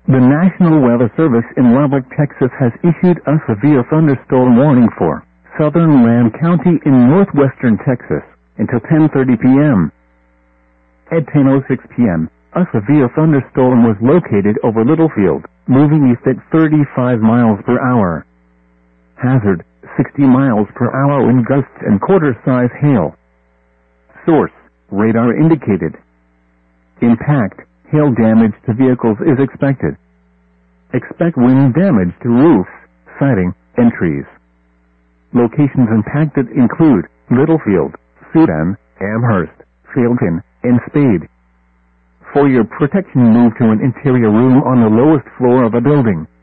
The National Weather Service in Lubbock, Texas has issued a severe thunderstorm warning for southern Lamb County in northwestern Texas until 10:30 p.m. At 10:06 p.m., a severe thunderstorm was located over Littlefield, moving east at 35 miles per hour. Hazard, 60 miles per hour wind gusts and quarter-size hail. Source, radar indicated. Impact, hail damage to vehicles is expected. Expect wind damage to roofs, siding, and trees. Locations impacted include Littlefield, Sudan, Amherst, Fayetteville, and Spade. For your protection, move to an interior room on the lowest floor of a building.